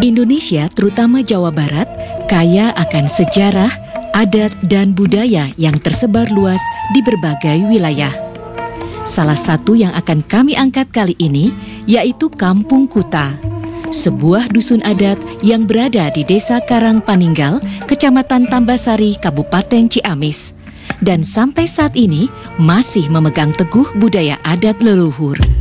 Indonesia, terutama Jawa Barat, kaya akan sejarah, adat, dan budaya yang tersebar luas di berbagai wilayah. Salah satu yang akan kami angkat kali ini yaitu Kampung Kuta, sebuah dusun adat yang berada di Desa Karang Paninggal, Kecamatan Tambasari, Kabupaten Ciamis, dan sampai saat ini masih memegang teguh budaya adat leluhur.